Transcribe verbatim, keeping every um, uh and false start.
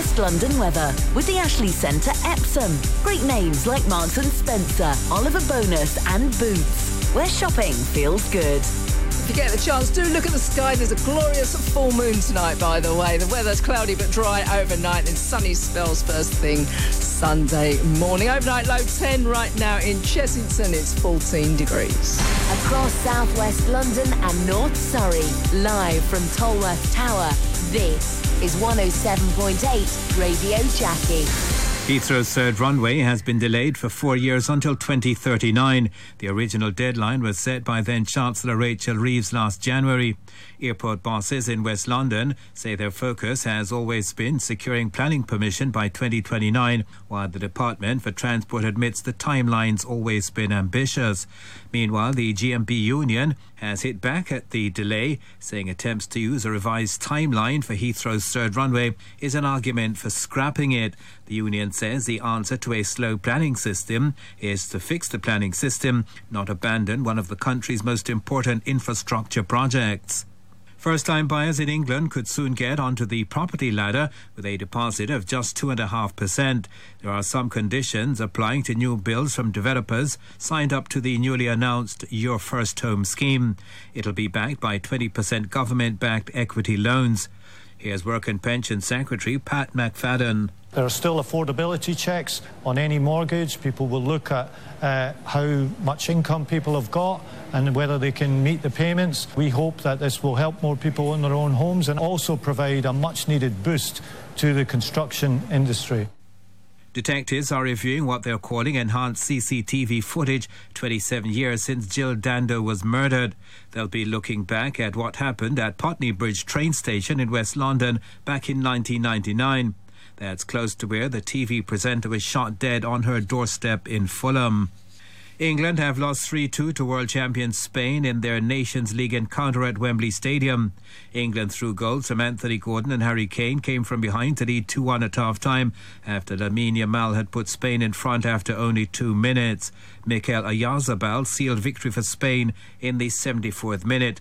West London weather with the Ashley Centre Epsom. Great names like Marks and Spencer, Oliver Bonus and Boots, where shopping feels good. If you get the chance, do look at the sky. There's a glorious full moon tonight, by the way. The weather's cloudy but dry overnight and sunny spells first thing Sunday morning. Overnight low ten right now in Chessington. It's fourteen degrees. Across southwest London and North Surrey, live from Tolworth Tower, this is one oh seven point eight Radio Jackie. Heathrow's third runway has been delayed for four years until twenty thirty-nine. The original deadline was set by then-Chancellor Rachel Reeves last January. Airport bosses in West London say their focus has always been securing planning permission by twenty twenty-nine, while the Department for Transport admits the timeline's always been ambitious. Meanwhile, the G M B union has hit back at the delay, saying attempts to use a revised timeline for Heathrow's third runway is an argument for scrapping it. The union says the answer to a slow planning system is to fix the planning system, not abandon one of the country's most important infrastructure projects. First-time buyers in England could soon get onto the property ladder with a deposit of just two point five percent. There are some conditions applying to new builds from developers signed up to the newly announced Your First Home scheme. It'll be backed by twenty percent government-backed equity loans. Here's Work and Pension Secretary Pat McFadden. There are still affordability checks on any mortgage. People will look at uh, how much income people have got and whether they can meet the payments. We hope that this will help more people own their own homes and also provide a much-needed boost to the construction industry. Detectives are reviewing what they're calling enhanced C C T V footage twenty-seven years since Jill Dando was murdered. They'll be looking back at what happened at Putney Bridge train station in West London back in nineteen ninety-nine. That's close to where the T V presenter was shot dead on her doorstep in Fulham. England have lost three two to world champions Spain in their Nations League encounter at Wembley Stadium. England through goals from Anthony Gordon and Harry Kane came from behind to lead two one at half-time after Lamine Yamal had put Spain in front after only two minutes. Mikel Oyarzabal sealed victory for Spain in the seventy-fourth minute.